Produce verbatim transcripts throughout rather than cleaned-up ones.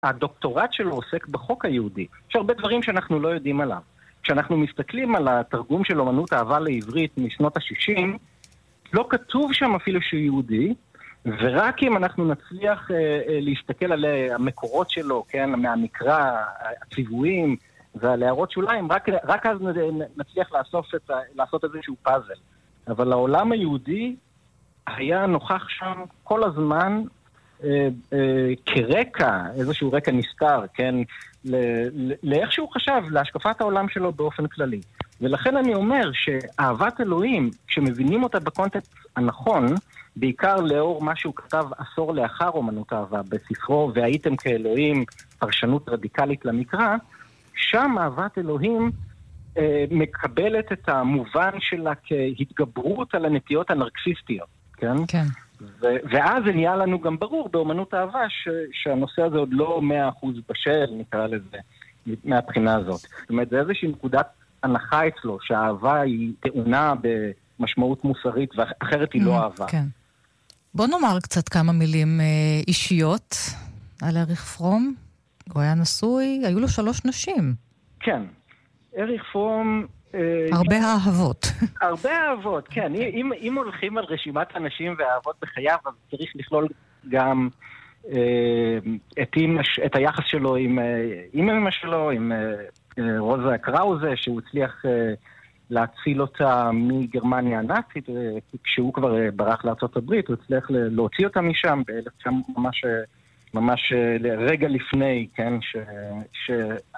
הדוקטורט שלו עוסק בחוק היהודי. יש הרבה דברים שאנחנו לא יודעים עליו. כשאנחנו מסתכלים על התרגום של אומנות אהבה לעברית משנות ה-שישים, לא כתוב שם אפילו שהוא יהודי, ורק אם אנחנו נצליח אה, אה, להסתכל על המקורות שלו, כן, מהמקרא, הציוויים ועל הערות שוליים, רק, רק אז נצליח לאסוף את, לעשות איזשהו פאזל. אבל העולם היהודי היה נוכח שם כל הזמן אה, אה, כרקע, איזשהו רקע נסתר, כן, לאיך שהוא חשב, להשקפת העולם שלו באופן כללי. ולכן אני אומר שאהבת אלוהים, כשמבינים אותה בקונטקסט הנכון, בעיקר לאור מה שהוא כתב עשור לאחר אומנות אהבה בספרו, והייתם כאלוהים, פרשנות רדיקלית למקרא, שם אהבת אלוהים אה, מקבלת את המובן שלה כהתגברות על הנטיות הנרקסיסטיות, כן? כן. ו- ואז זה נהיה לנו גם ברור באומנות אהבה ש- שהנושא הזה עוד לא מאה אחוז בשל, נקרא לזה, מהבחינה הזאת. זאת אומרת, זה איזושהי נקודת הנחה אצלו, שהאהבה היא טעונה במשמעות מוסרית, ואחרת היא לא אהבה. כן. בוא נאמר קצת כמה מילים אה, אישיות על אריך פרום. הוא היה נשוי, היו לו שלוש נשים. כן. אריך פרום... אה, הרבה אהבות. הרבה אהבות, כן. אם, אם הולכים על רשימת הנשים והאהבות בחייו, אז צריך לכלול גם אה, את, אימש, את היחס שלו עם אימא אמא שלו, עם אה, רוזה קראוזה, שהוא הצליח אה, להציל אותה מגרמניה הנאצית, אה, כשהוא כבר אה, ברח לארצות הברית, הוא הצליח להוציא אותה משם, באלף תשע מאות ממש, ממש אה, רגע לפני, כן, ש... ש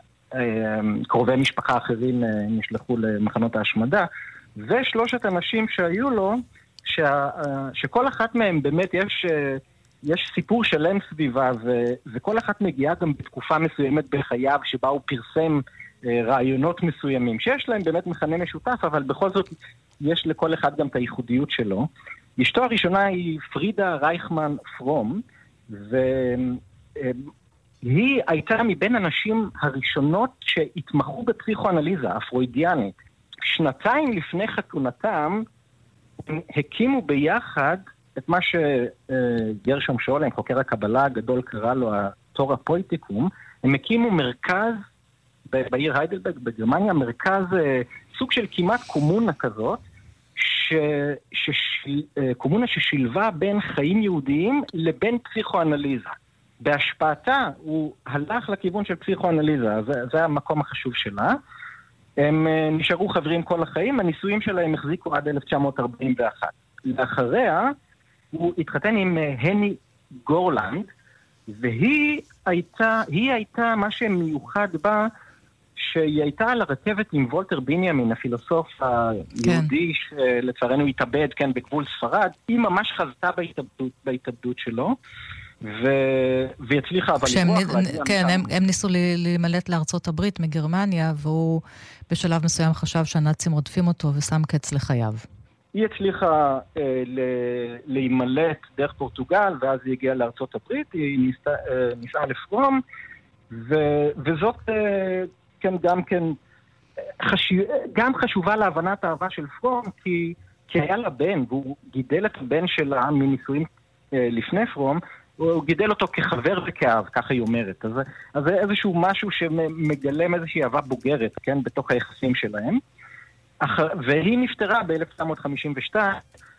קרובי משפחה אחרים נשלחו למחנות ההשמדה, ושלושת אנשים שהיו לו, שה, שכל אחת מהם באמת יש, יש סיפור שלם סביבה, ו, וכל אחת מגיעה גם בתקופה מסוימת בחייו, שבה הוא פרסם רעיונות מסוימים, שיש להם באמת מכנה משותף, אבל בכל זאת יש לכל אחד גם את הייחודיות שלו. אשתו הראשונה היא פרידה רייכמן פרום, ו... היא הייתה מבין הנשים הראשונות שהתמחו בפסיכואנליזה הפרוידיאנית. שנתיים לפני חתונתם, הם הקימו ביחד את מה שגרשום שולם, חוקר הקבלה הגדול, קרא לו התור הפויטיקום. הם הקימו מרכז בעיר היידלברג בגרמניה, מרכז סוג של כמעט קומונה כזאת, ש... ששל... קומונה ששילבה בין חיים יהודיים לבין פסיכואנליזה. בהשפעתה הוא הלך לכיוון של פסיכואנליזה, זה, זה המקום החשוב שלה. הם נשארו חברים כל החיים, הניסויים שלהם החזיקו עד אלף תשע מאות ארבעים ואחת. לאחריה הוא התחתן עם הני גורלנד, והיא הייתה, היא הייתה מה שמיוחד בה, שהיא הייתה על הרכבת עם וולטר בנימין, הפילוסוף היהודי, כן. שלצערנו התאבד, כן, בגבול ספרד. היא ממש חזתה בהתאבדות, בהתאבדות שלו. ו... והצליחה, אבל לברוח נ... כן, הם, הם ניסו להימלט לארצות הברית מגרמניה, והוא בשלב מסוים חשב שהנאצים רודפים אותו ושם קץ לחייו. היא הצליחה אה, ל... להימלט דרך פורטוגל, ואז היא הגיעה לארצות הברית, היא ניסה, אה, ניסה לפרום, ו... וזאת אה, כן, גם כן חש... גם חשובה להבנת האהבה של פרום, כי, כי היה לה בן, והוא גידל את הבן שלה מנישואים אה, לפני פרום, הוא גידל אותו כחבר וכאב, ככה היא אומרת. אז, אז זה איזשהו משהו שמגלם איזושהי אהבה בוגרת, כן, בתוך היחסים שלהם. אח, והיא נפטרה ב-אלף תשע מאות חמישים ושתיים.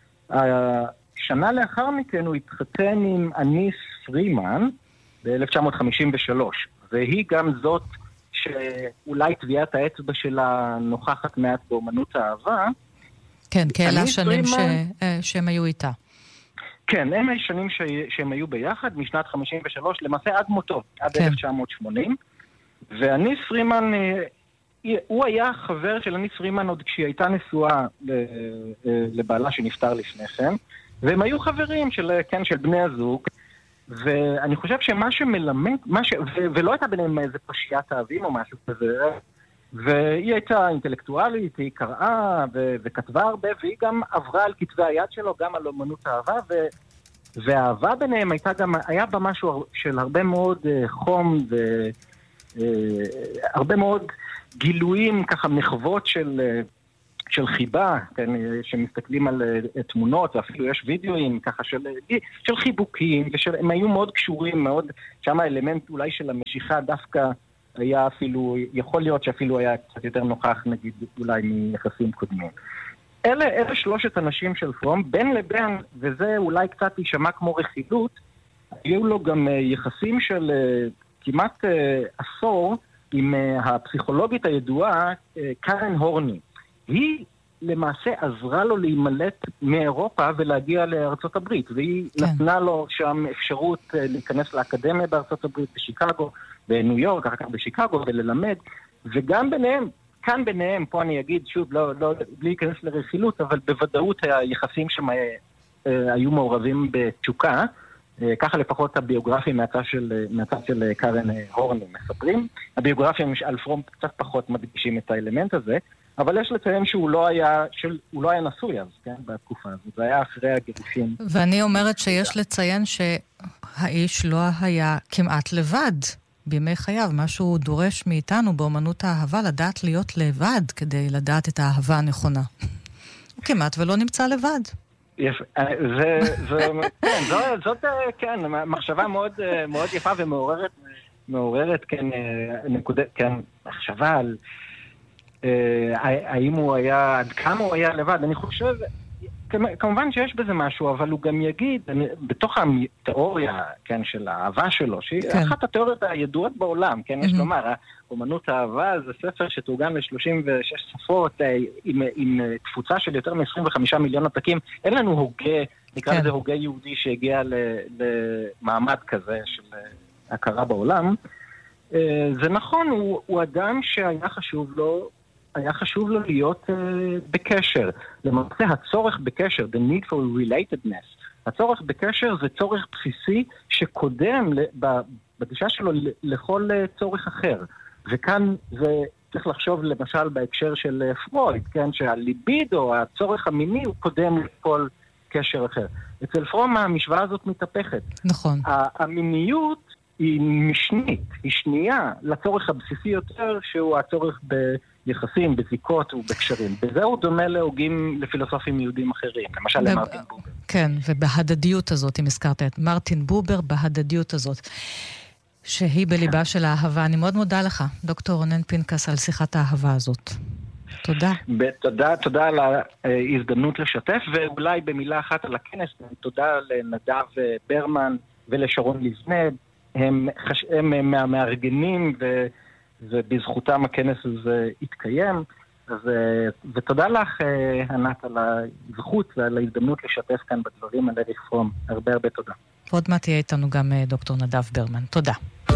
שנה לאחר מכן הוא התחתן עם אניס פרימן ב-אלף תשע מאות חמישים ושלוש. והיא גם זאת שאולי טביעת האצבע שלה נוכחת מעט באומנות האהבה. כן, כאלה שנים ש... שהם היו איתה. כן, הם השנים ש... שהם היו ביחד, משנת חמישים ושלוש, למעשה עד מותו, עד כן. אלף תשע מאות שמונים. ואניס פרימן, הוא היה חבר של אניס פרימן עוד כשהיא הייתה נשואה לבעלה שנפטר לפני כן, והם היו חברים של, כן, של בני הזוג, ואני חושב שמה שמלמד, מה ש... ו... ולא הייתה ביניהם איזה פשיית אהבים או משהו כזה, והיא הייתה אינטלקטואלית, היא קראה ו... וכתבה הרבה, והיא גם עברה על כתבי היד שלו, גם על אומנות אהבה, ו... והאהבה ביניהם הייתה גם, היה בה משהו של הרבה מאוד uh, חום, והרבה uh, מאוד גילויים, ככה מחוות של, uh, של חיבה, כן, שמסתכלים על תמונות, ואפילו יש וידאוים ככה של, של חיבוקים, והם היו מאוד קשורים, מאוד, שם האלמנט אולי של המשיכה דווקא היה אפילו, יכול להיות שאפילו היה קצת יותר נוכח, נגיד, אולי מיחסים קודמים. אלה, אלה שלושת אנשים של פרום, בין לבין, וזה אולי קצת יישמע כמו רכילות, היו לו גם יחסים של כמעט עשור עם הפסיכולוגית הידועה קארן הורני. היא למעשה עזרה לו להימלט מאירופה ולהגיע לארצות הברית, והיא כן. נתנה לו שם אפשרות להיכנס לאקדמיה בארצות הברית, בשיקגו, בניו יורק, אחר כך בשיקגו, וללמד, וגם ביניהם, כאן ביניהם, פה אני אגיד שוב, לא, לא, בלי להיכנס לרכילות, אבל בוודאות היחסים שם היו מעורבים בתשוקה, ככה לפחות הביוגרפים מהצד של, מהצד של קארן הורני מספרים. הביוגרפים על פרום קצת פחות מדגישים את האלמנט הזה, אבל יש לציין שהוא לא היה, של, הוא לא היה נשוי אז, כן, בתקופה הזאת. זה היה אחרי הגירושים. ואני אומרת שיש לציין שהאיש לא היה כמעט לבד בימי חייו. מה שהוא דורש מאיתנו באומנות האהבה, לדעת להיות לבד כדי לדעת את האהבה הנכונה. הוא כמעט ולא נמצא לבד. יפה, זה, זה, כן, זאת, זאת, כן, מחשבה מאוד, מאוד יפה ומעוררת, מעוררת, כן, נקודה, כן, מחשבה על האם הוא היה, עד כמה הוא היה לבד. אני חושב, כמובן שיש בזה משהו, אבל הוא גם יגיד, בתוך התיאוריה, כן, של האהבה שלו, שהיא כן. אחת התיאוריות הידועות בעולם, כן, יש לומר, אומנות האהבה זה ספר שתורגם ל-שלושים ושש שפות, עם, עם תפוצה של יותר מ-עשרים וחמישה מיליון עותקים. אין לנו הוגה, נקרא לזה כן. הוגה יהודי שהגיע למעמד כזה של הכרה בעולם. זה נכון, הוא, הוא אדם שהיה חשוב לו, היה חשוב לו להיות uh, בקשר. למעשה הצורך בקשר, the need for relatedness, הצורך בקשר זה צורך בסיסי שקודם בגישה שלו לכל צורך אחר. וכאן זה צריך לחשוב למשל בהקשר של פרויד, כן, שהליבידו, הצורך המיני הוא קודם לכל קשר אחר. אצל פרום המשוואה הזאת מתהפכת. נכון. המיניות היא משנית, היא שנייה לצורך הבסיסי יותר שהוא הצורך ב... יחסים, בזיקות ובקשרים. בזה הוא דומה להוגים לפילוסופים יהודים אחרים, למשל ב- למרטין בובר. כן, ובהדדיות הזאת, אם הזכרת את מרטין בובר, בהדדיות הזאת, שהיא בליבה כן. של האהבה. אני מאוד מודה לך, דוקטור רונן פינקס, על שיחת האהבה הזאת. תודה. תודה, תודה על ההזדמנות לשתף, ואולי במילה אחת על הכנס, תודה לנדב ברמן ולשרון לבנה, הם, הם מהמארגנים ו... ובזכותם הכנס הזה יתקיים, אז, ותודה לך, ענת, על הזכות ועל ההזדמנות לשתף כאן בדברים על אריך פרום. הרבה הרבה תודה. ועוד מעט תהיה איתנו גם דוקטור נדב ברמן. תודה.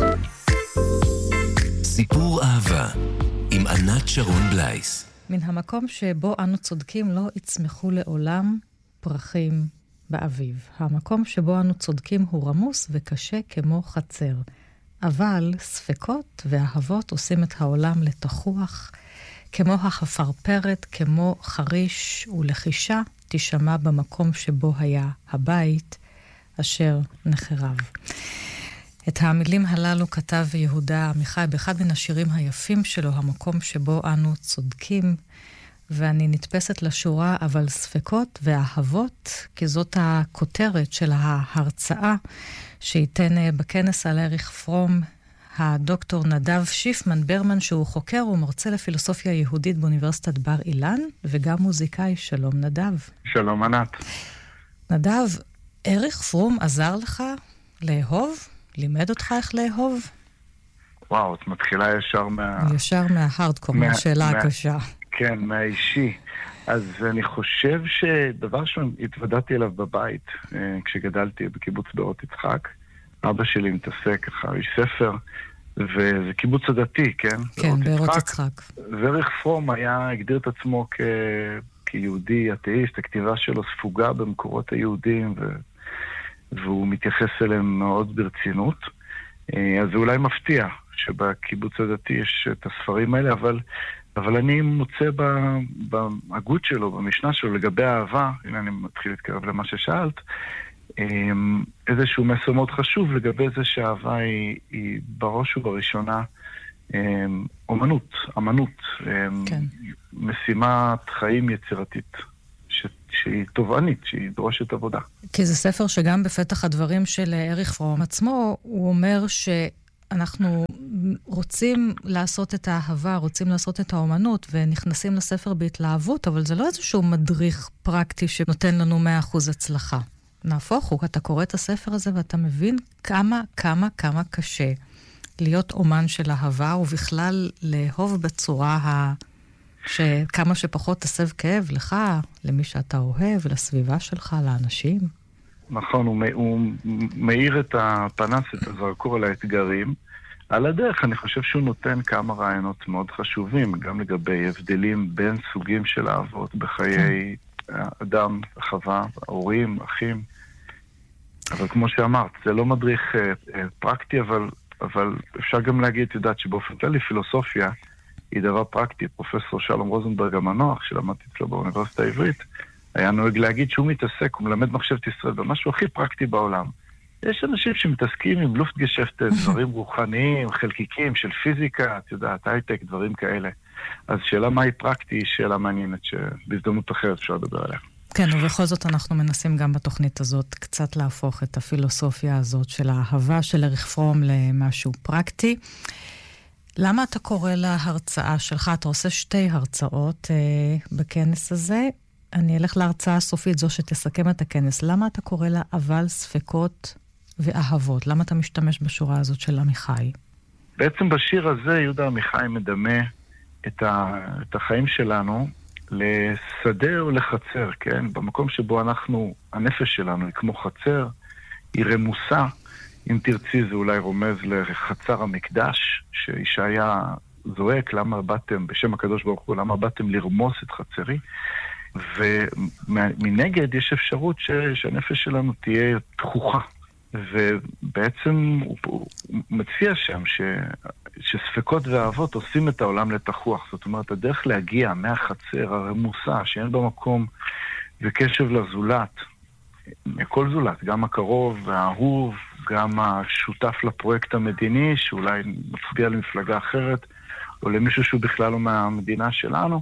סיפור אהבה עם ענת שרון בלייס. מן המקום שבו אנו צודקים לא יצמחו לעולם פרחים באביב. המקום שבו אנו צודקים הוא רמוס וקשה כמו חצר. אבל ספקות ואהבות עושים את העולם לתחוח, כמו החפרפרת, כמו חריש ולחישה, תשמע במקום שבו היה הבית, אשר נחרב. את המילים הללו כתב יהודה עמיחי באחד מן השירים היפים שלו, המקום שבו אנו צודקים, ואני נתפסת לשורה, אבל ספקות ואהבות, כי זאת הכותרת של ההרצאה שייתן בכנס על אריך פרום הדוקטור נדב שיפמן ברמן, שהוא חוקר ומרצה לפילוסופיה יהודית באוניברסיטת בר אילן, וגם מוזיקאי. שלום נדב. שלום ענת. נדב, אריך פרום עזר לך לאהוב? לימד אותך איך לאהוב? וואו, את מתחילה ישר מה... ישר מההרדקור, מה... מהשאלה מה... הקשה. כן, מהאישי. אז אני חושב שדבר שהתוודעתי אליו בבית, כשגדלתי בקיבוץ בארות יצחק, אבא שלי מתעסק ככה, איש ספר, וזה קיבוץ הדתי, כן? כן, בארות יצחק. ואריך פרום היה, הגדיר את עצמו כ... כיהודי אתאיסט, הכתיבה שלו ספוגה במקורות היהודים, ו... והוא מתייחס אליהם מאוד ברצינות. אז זה אולי מפתיע שבקיבוץ הדתי יש את הספרים האלה, אבל... אבל אני מוצא בהגות שלו, במשנה שלו, לגבי האהבה, הנה אני מתחיל להתקרב למה ששאלת, איזשהו מסר מאוד חשוב לגבי זה שהאהבה היא, היא בראש ובראשונה אומנות, אמנות, כן. משימת חיים יצירתית, ש... שהיא תובענית, שהיא דורשת עבודה. כי זה ספר שגם בפתח הדברים של אריך פרום עצמו, הוא אומר שאנחנו רוצים לעשות את האהבה, רוצים לעשות את האומנות, ונכנסים לספר בהתלהבות, אבל זה לא איזשהו מדריך פרקטי שנותן לנו מאה אחוז הצלחה. נהפוך הוא, אתה קורא את הספר הזה ואתה מבין כמה, כמה, כמה קשה להיות אומן של אהבה, ובכלל לאהוב בצורה ה... שכמה שפחות תסב כאב לך, למי שאתה אוהב, לסביבה שלך, לאנשים. נכון, הוא, הוא מאיר את הפנס, את הזרקור על האתגרים. על הדרך, אני חושב שהוא נותן כמה רעיונות מאוד חשובים, גם לגבי הבדלים בין סוגים של אהבות בחיי אדם, חווה, הורים, אחים. אבל כמו שאמרת, זה לא מדריך אה, אה, פרקטי, אבל, אבל אפשר גם להגיד, את יודעת, שבאופן כללי פילוסופיה היא דבר פרקטי. פרופסור שלום רוזנברג המנוח, שלמדתי אצלו באוניברסיטה העברית, היה נוהג להגיד שהוא מתעסק, הוא מלמד מחשבת ישראל במשהו הכי פרקטי בעולם. יש אנשים שמתעסקים עם לופטגשפט, דברים רוחניים, חלקיקים של פיזיקה, את יודעת, הייטק, דברים כאלה. אז שאלה מהי פרקטי היא שאלה מעניינת שבהזדמנות אחרת אפשר לדבר עליה. כן, ובכל זאת אנחנו מנסים גם בתוכנית הזאת קצת להפוך את הפילוסופיה הזאת של האהבה של אריך פרום למשהו פרקטי. למה אתה קורא להרצאה שלך? אתה עושה שתי הרצאות אה, בכנס הזה. אני אלך להרצאה הסופית, זו שתסכם את הכנס. למה אתה קורא לה אבל, ספקות ואהבות? למה אתה משתמש בשורה הזאת של עמיחי? בעצם בשיר הזה יהודה עמיחי מדמה את, ה, את החיים שלנו לשדה או לחצר, כן? במקום שבו אנחנו, הנפש שלנו היא כמו חצר, היא רמוסה, אם תרצי זה אולי רומז לחצר המקדש, שישעיה זועק, למה באתם, בשם הקדוש ברוך הוא, למה באתם לרמוס את חצרי? ומנגד יש אפשרות ש, שהנפש שלנו תהיה תחוכה. ובעצם הוא, הוא מציע שם ש, שספקות ואהבות עושים את העולם לתחוח. זאת אומרת, הדרך להגיע מהחצר הרמוסה, שאין במקום וקשב לזולת, מכל זולת, גם הקרוב והאהוב, גם השותף לפרויקט המדיני, שאולי מצביע למפלגה אחרת, או למישהו שהוא בכלל לא מהמדינה שלנו,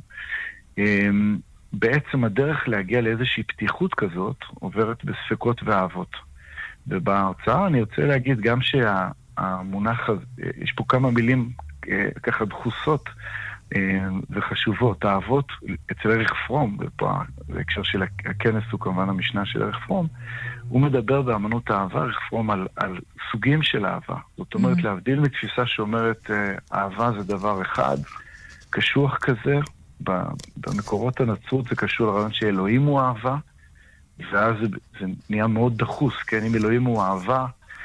בעצם הדרך להגיע לאיזושהי פתיחות כזאת עוברת בספקות ואהבות. ובהרצאה אני רוצה להגיד גם שהמונח, יש פה כמה מילים ככה דחוסות וחשובות. האהבות אצל אריך פרום, ופה בהקשר של הכנס הוא כמובן המשנה של אריך פרום, הוא מדבר באמנות האהבה, אריך פרום, על, על סוגים של אהבה. זאת אומרת, mm-hmm. להבדיל מתפיסה שאומרת אהבה זה דבר אחד, קשוח כזה, במקורות הנצרות זה קשור לרעיון שאלוהים הוא אהבה, ואז זה, זה נהיה מאוד דחוס, כן? אם אלוהים הוא אהבה,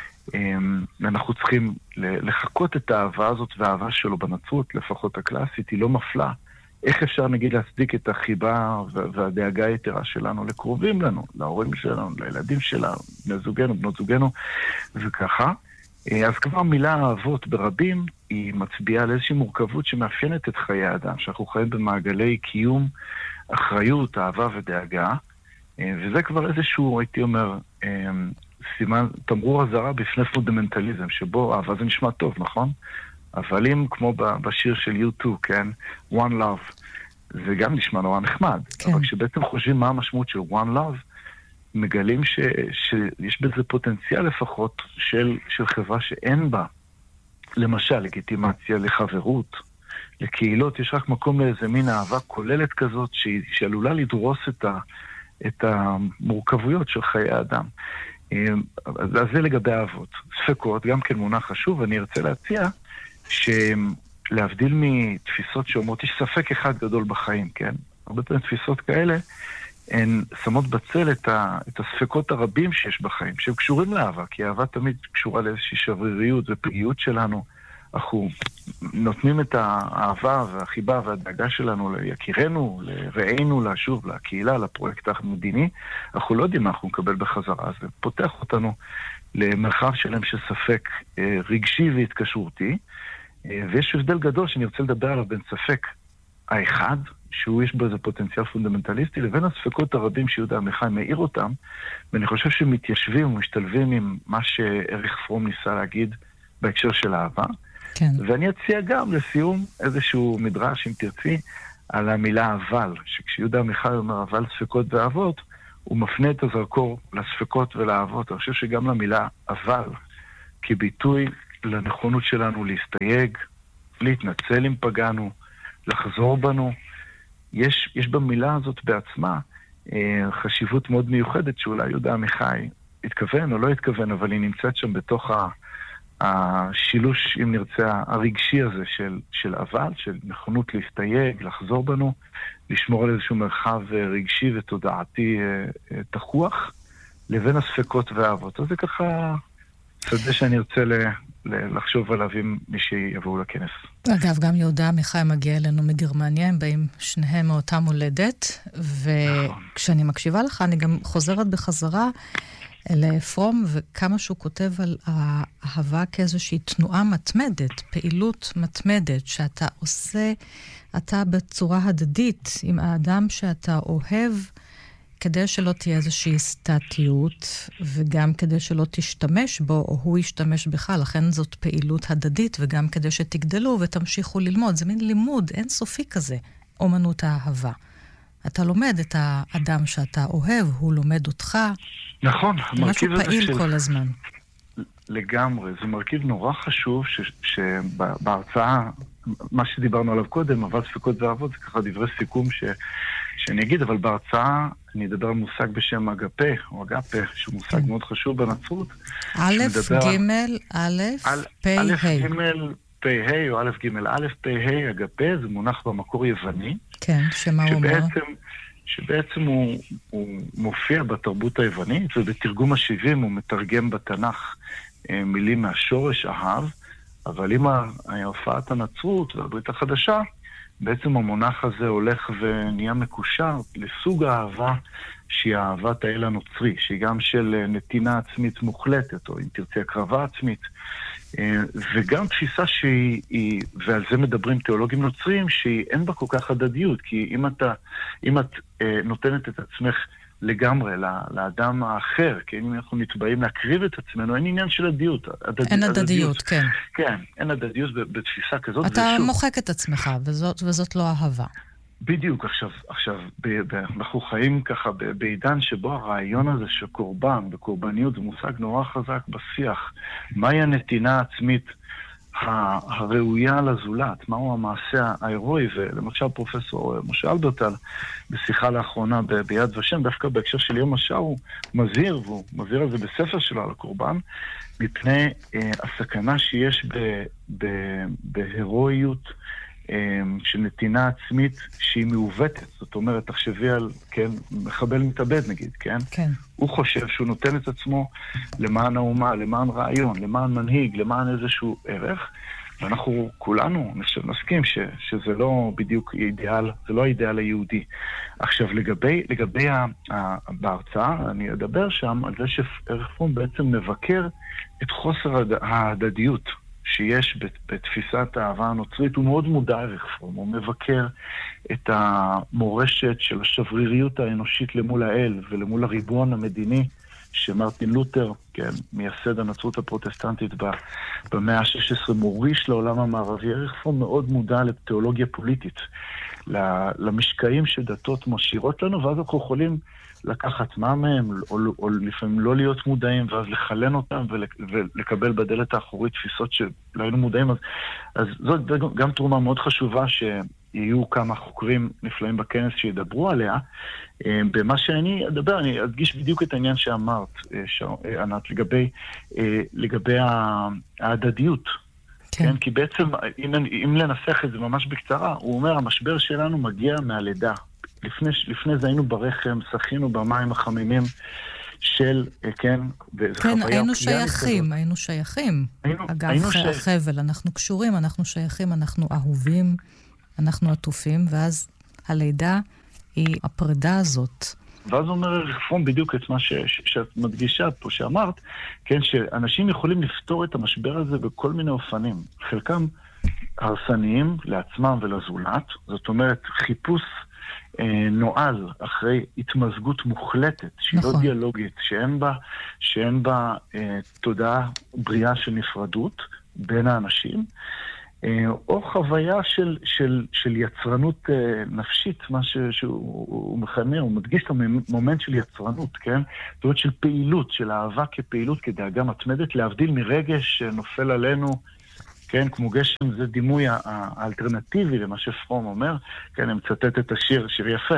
אנחנו צריכים לחכות את האהבה הזאת, והאהבה שלו בנצרות, לפחות הקלאסית, היא לא מפלה. איך אפשר נגיד להצדיק את החיבה והדאגה היתרה שלנו לקרובים לנו, להורים שלנו, לילדים שלנו, בני זוגנו, בנות זוגנו, וככה. אז כבר מילה אהבות ברבים היא מצביעה על איזושהי מורכבות שמאפיינת את חיי האדם, שאנחנו חיים במעגלי קיום, אחריות, אהבה ודאגה, וזה כבר איזשהו, הייתי אומר, סימן, תמרור הזרה בפני פונדמנטליזם, שבו אהבה זה נשמע טוב, נכון? אבל אם כמו בשיר של יו טו, כן, One Love, זה גם נשמע נורא נחמד, כן. אבל כשבעצם חושבים מה המשמעות של One Love, מגלים ש, שיש בזה פוטנציאל לפחות של, של חברה שאין בה, למשל, לגיטימציה לחברות, לקהילות, יש רק מקום לאיזה מין אהבה כוללת כזאת, שהיא, שעלולה לדרוס את, ה, את המורכבויות של חיי האדם. אז זה לגבי אהבות. ספקות, גם כן מונח חשוב, אני ארצה להציע שלהבדיל מתפיסות שאומרות, יש ספק אחד גדול בחיים, כן? הרבה פעמים תפיסות כאלה, הן שמות בצל את, ה, את הספקות הרבים שיש בחיים, שהם קשורים לאהבה, כי אהבה תמיד קשורה לאיזושהי שבריריות ופגיעות שלנו. אנחנו נותנים את האהבה והחיבה והדאגה שלנו ליקירנו, לרעינו, לשוב, לקהילה, לפרויקט המדיני. אנחנו לא יודעים מה אנחנו נקבל בחזרה. זה פותח אותנו למרחב שלהם של ספק רגשי והתקשורתי, ויש הבדל גדול שאני רוצה לדבר עליו בין ספק האחד, שהוא יש בו איזה פוטנציאל פונדמנטליסטי, לבין הספקות הרבים שיהודה עמיחי מאיר אותם, ואני חושב שמתיישבים ומשתלבים עם מה שאריך פרום ניסה להגיד בהקשר של אהבה. כן. ואני אציע גם לסיום איזשהו מדרש, אם תרצי, על המילה אבל, שכשיהודה עמיחי אומר אבל ספקות ואהבות, הוא מפנה את הזרקור לספקות ולאהבות. אני חושב שגם למילה אבל, כביטוי לנכונות שלנו להסתייג, להתנצל אם פגענו, לחזור בנו, יש, יש במילה הזאת בעצמה אה, חשיבות מאוד מיוחדת, שאולי יהודה עמיחי התכוון או לא התכוון, אבל היא נמצאת שם בתוך ה... השילוש, אם נרצה, הרגשי הזה של, של אבל, של נכונות להסתייג, לחזור בנו, לשמור על איזשהו מרחב רגשי ותודעתי תחוח, לבין הספקות והאהבות. אז זה ככה שדה שאני ארצה ל, ל, לחשוב עליו עם מי שיבואו לכנס. אגב, גם יהודה עמיחי מגיע אלינו מגרמניה, הם באים שניהם מאותה מולדת, וכשאני מקשיבה לך, אני גם חוזרת בחזרה, לפרום, וכמה שהוא כותב על האהבה כאיזושהי תנועה מתמדת, פעילות מתמדת, שאתה עושה, אתה בצורה הדדית עם האדם שאתה אוהב, כדי שלא תהיה איזושהי סטטיות, וגם כדי שלא תשתמש בו, או הוא ישתמש בך, לכן זאת פעילות הדדית, וגם כדי שתגדלו ותמשיכו ללמוד. זה מין לימוד אינסופי כזה, אומנות האהבה. אתה לומד את האדם שאתה אוהב, הוא לומד אותך. נכון, משהו פעיל של... כל הזמן. לגמרי, זה מרכיב נורא חשוב שבהרצאה, מה שדיברנו עליו קודם, אבל ספקות ואהבות, זה ככה דברי סיכום ש... שאני אגיד, אבל בהרצאה אני אדבר על מושג בשם אגפה, או אגפה, שהוא מושג כן. מאוד חשוב בנצרות. א', ג', א', פ', ה'. א', ג', פ', ה', או א', ג', א', פ', ה', אגפה, זה מונח במקור יווני. כן, שמה הוא אומר? שבעצם הוא, הוא מופיע בתרבות היוונית, ובתרגום השבעים הוא מתרגם בתנ"ך מילים מהשורש אהב, אבל עם הופעת הנצרות והברית החדשה, בעצם המונח הזה הולך ונהיה מקושר לסוג האהבה שהיא אהבת האל הנוצרי, שהיא גם של נתינה עצמית מוחלטת, או אם תרצי הקרבה עצמית, וגם תפיסה שהיא, ועל זה מדברים תיאולוגים נוצרים, שאין בה כל כך הדדיות, כי אם אתה, אם את נותנת את עצמך לגמרי לאדם האחר, כי אם אנחנו נתבעים להקריב את עצמנו, אין עניין של הדדיות. אין הדדיות, כן. כן, אין הדדיות בתפיסה כזאת. אתה מוחק את עצמך, וזאת, וזאת לא אהבה. בדיוק, עכשיו, עכשיו, ב- ב- אנחנו חיים ככה ב- בעידן שבו הרעיון הזה של קורבן וקורבניות זה מושג נורא חזק בשיח. מהי הנתינה העצמית הראויה לזולת? מהו המעשה ההירואי? ולמשל פרופסור משה אלברטל, בשיחה לאחרונה ב- ביד ושם, דווקא בהקשר של יום השעה, הוא מזהיר, והוא מזהיר על זה בספר שלו על הקורבן, מפני אה, הסכנה שיש ב- ב- בהירואיות, של נתינה עצמית שהיא מעוותת. זאת אומרת, תחשבי על, כן, מחבל מתאבד נגיד, כן? כן. הוא חושב שהוא נותן את עצמו למען האומה, למען רעיון, למען מנהיג, למען איזשהו ערך, ואנחנו כולנו נסכים ש, שזה לא בדיוק אידיאל, זה לא האידיאל היהודי. עכשיו, לגבי, לגבי ה, ה, בהרצאה, אני אדבר שם על זה שערך פרום בעצם מבקר את חוסר ההדדיות שיש בתפיסת האהבה הנוצרית. הוא מאוד מודע ערך פרום, הוא מבקר את המורשת של השבריריות האנושית למול האל ולמול הריבון המדיני שמרטין לותר, כן, מייסד הנצרות הפרוטסטנטית במאה ה-שש עשרה, מוריש לעולם המערבי. ערך פרום מאוד מודע לתיאולוגיה פוליטית, למשקעים שדתות משאירות לנו, ואז אנחנו יכולים לקחת מה מהם, או, או לפעמים לא להיות מודעים, ואז לחלן אותם ולקבל בדלת האחורית תפיסות שלא היינו מודעים. אז, אז זאת גם תרומה מאוד חשובה שיהיו כמה חוקרים נפלאים בכנס שידברו עליה. במה שאני אדבר, אני אדגיש בדיוק את העניין שאמרת, ענת, לגבי, לגבי ההדדיות. כן. כן, כי בעצם, אם, אם לנסח את זה ממש בקצרה, הוא אומר, המשבר שלנו מגיע מהלידה. לפני, לפני זה היינו ברחם, שחינו במים החמימים של, כן, כן, היינו שייכים, היינו שייכים. היינו, אגב, היינו החבל, אנחנו קשורים, אנחנו שייכים, אנחנו אהובים, אנחנו עטופים, ואז הלידה היא הפרידה הזאת. ואז אומר ערך פרום בדיוק את מה ש, ש, שאת מדגישה פה, שאמרת, כן, שאנשים יכולים לפתור את המשבר הזה בכל מיני אופנים. חלקם הרסניים לעצמם ולזולת, זאת אומרת, חיפוש נועל אחרי התמזגות מוחלטת, שהיא נכון. לא דיאלוגית, שאין בה, שאין בה אה, תודעה בריאה של נפרדות, בין האנשים, או חוויה של, של, של יצרנות נפשית, מה שהוא מכנה, הוא מדגיש את המומנט של יצרנות, כן? זאת אומרת של פעילות, של אהבה כפעילות, כדאגה מתמדת, להבדיל מרגש שנופל עלינו, כן? כמו גשם, זה דימוי האלטרנטיבי למה שפרום אומר, כן? אני מצטט את השיר, שיר יפה,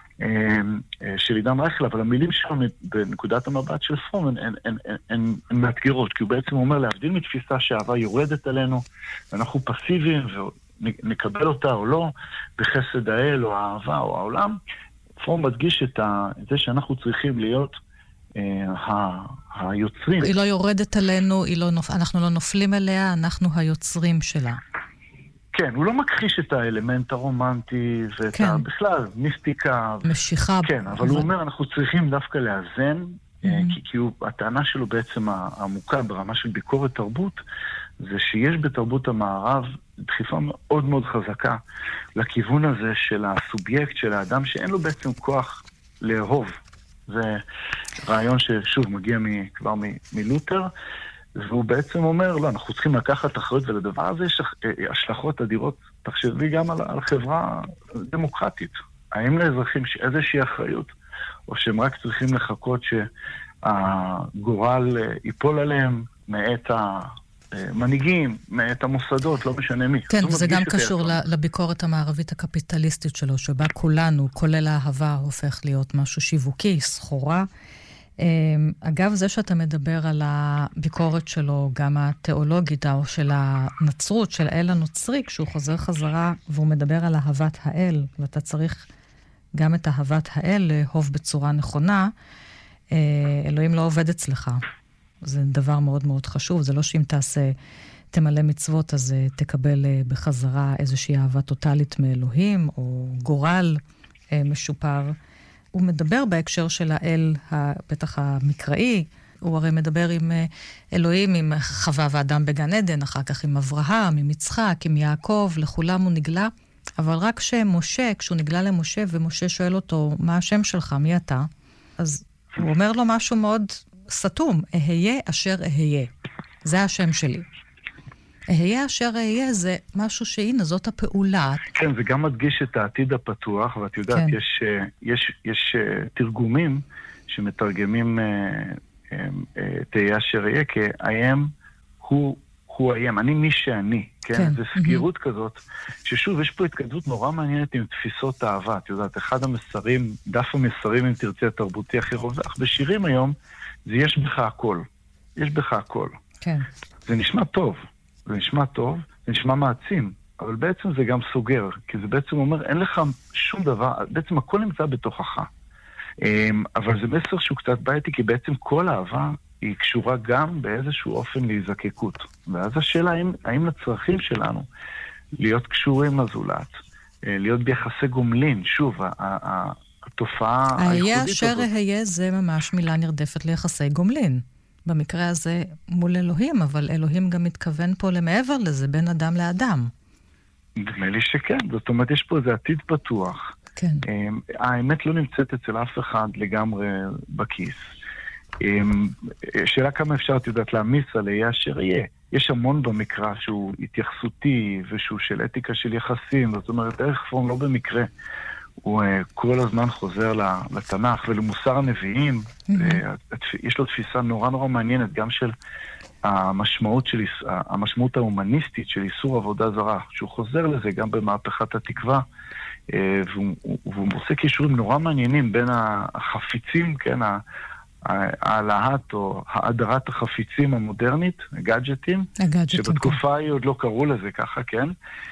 של עידן רייכל, אבל המילים שלו בנקודת המבט של פרום הן, הן, הן, הן, הן מאתגרות, כי הוא בעצם אומר להבדיל מתפיסה שהאהבה יורדת עלינו, ואנחנו פסיביים ונקבל אותה או לא, בחסד האל או האהבה או העולם. פרום מדגיש את, ה, את זה שאנחנו צריכים להיות אה, היוצרים. היא לא יורדת עלינו, היא לא נופ... אנחנו לא נופלים אליה, אנחנו היוצרים שלה. כן, הוא לא מכחיש את האלמנט הרומנטי ואת כן. ה... בכלל, מיסטיקה. משיכה. כן, אבל, אבל הוא אומר, אנחנו צריכים דווקא לאזן, mm-hmm. כי, כי הוא, הטענה שלו בעצם העמוקה ברמה של ביקורת תרבות, זה שיש בתרבות המערב דחיפה מאוד מאוד חזקה לכיוון הזה של הסובייקט, של האדם, שאין לו בעצם כוח לאהוב. זה רעיון ששוב מגיע מ, כבר מ, מלותר, והוא בעצם אומר, לא, אנחנו צריכים לקחת אחריות, ולדבר הזה יש השלכות אדירות, תחשבי גם על, על חברה דמוקרטית. האם לאזרחים איזושהי אחריות, או שהם רק צריכים לחכות שהגורל ייפול עליהם מאת המנהיגים, מאת המוסדות, לא משנה מי. כן, וזה גם קשור לביקורת המערבית הקפיטליסטית שלו, שבה כולנו, כולל האהבה, הופך להיות משהו שיווקי, סחורה. אגב, זה שאתה מדבר על הביקורת שלו, גם התיאולוגית, או של הנצרות, של האל הנוצרי, כשהוא חוזר חזרה והוא מדבר על אהבת האל, ואתה צריך גם את אהבת האל לאהוב בצורה נכונה, אלוהים לא עובד אצלך. זה דבר מאוד מאוד חשוב. זה לא שאם תעשה, תמלא מצוות, אז תקבל בחזרה איזושהי אהבה טוטלית מאלוהים, או גורל משופר. הוא מדבר בהקשר של האל, בטח המקראי, הוא הרי מדבר עם אלוהים, עם חווה ואדם בגן עדן, אחר כך עם אברהם, עם יצחק, עם יעקב, לכולם הוא נגלה, אבל רק שמשה, כשהוא נגלה למשה, ומשה שואל אותו, מה השם שלך, מי אתה? אז הוא אומר לו משהו מאוד סתום, אהיה אשר אהיה. זה השם שלי. אהיה אשר אהיה זה משהו שהנה, זאת הפעולה. כן, זה גם מדגיש את העתיד הפתוח, ואת יודעת, כן. יש, יש, יש תרגומים שמתרגמים את אהיה אשר אהיה, כי I am הוא, הוא I am, אני מי שאני, כן? כן. זה סגירות mm-hmm. כזאת, ששוב, יש פה התקדמות נורא מעניינת עם תפיסות אהבה, את יודעת, אחד המסרים, דף המסרים, אם תרצה, התרבותי הכי רווח בשירים היום, זה יש בך הכל. יש בך הכל. כן. זה נשמע טוב. זה נשמע טוב, זה נשמע מעצים, אבל בעצם זה גם סוגר, כי זה בעצם אומר, אין לך שום דבר, בעצם הכל נמצא בתוכך. אבל זה מסר שהוא קצת בעייתי, כי בעצם כל אהבה היא קשורה גם באיזשהו אופן להיזקקות. ואז השאלה, האם, האם לצרכים שלנו להיות קשורים לזולת, להיות ביחסי גומלין, שוב, התופעה הייחודית הזאת. היה אשר היה זה ממש מילה נרדפת ליחסי גומלין. במקרה הזה מול אלוהים, אבל אלוהים גם מתכוון פה למעבר לזה, בין אדם לאדם. נדמה לי שכן, זאת אומרת, יש פה איזה עתיד פתוח. כן. האמת לא נמצאת אצל אף אחד לגמרי בכיס. שאלה כמה אפשר, את יודעת, להמיס על אהיה אשר יהיה. יש המון במקרא שהוא התייחסותי, ושהוא של אתיקה של יחסים, זאת אומרת, ערך פרום לא במקרה. הוא כל הזמן חוזר לתנ"ך ולמוסר הנביאים, יש לו תפיסה נורא נורא מעניינת, גם של המשמעות, של, המשמעות ההומניסטית של איסור עבודה זרה, שהוא חוזר לזה גם במהפכת התקווה, והוא, והוא עושה קישורים נורא מעניינים בין החפיצים, כן, העלאת או האדרת החפיצים המודרנית, הגאדג'טים, שבתקופה ההיא עוד לא קראו לזה ככה, כן,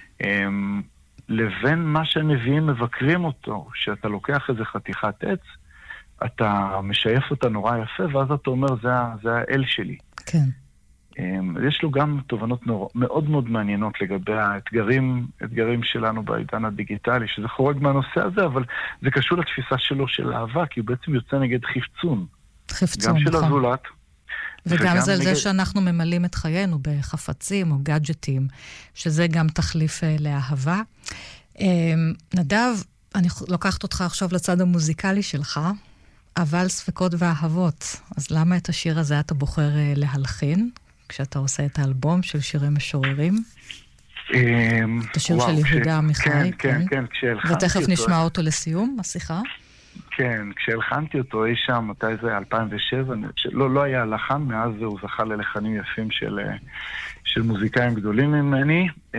לבין מה שהנביאים מבקרים אותו, שאתה לוקח איזה חתיכת עץ, אתה משייף אותה נורא יפה, ואז אתה אומר, זה, זה האל שלי. כן. יש לו גם תובנות נורא, מאוד מאוד מעניינות לגבי האתגרים, אתגרים שלנו בעידן הדיגיטלי, שזה חורג מהנושא הזה, אבל זה קשור לתפיסה שלו של אהבה, כי הוא בעצם יוצא נגד חפצון. חפצון, גם של הזולת. וגם זה, נגד... זה שאנחנו ממלאים את חיינו בחפצים או גאדג'טים, שזה גם תחליף לאהבה. נדב, אני לוקחת אותך עכשיו לצד המוזיקלי שלך, אבל ספקות ואהבות. אז למה את השיר הזה אתה בוחר להלחין? כשאתה עושה את האלבום של שירי משוררים? את השיר וואו, של כש- יהודה עמיחי, כן, כן, כן, כשהלחנתי ותכף אותו- נשמע אותו לסיום, השיחה. כן, כשהלחנתי אותו אי שם, מתי זה, אלפיים ושבע, לא, לא היה לחן, מאז הוא זכה ללחנים יפים של, של מוזיקאים גדולים ממני.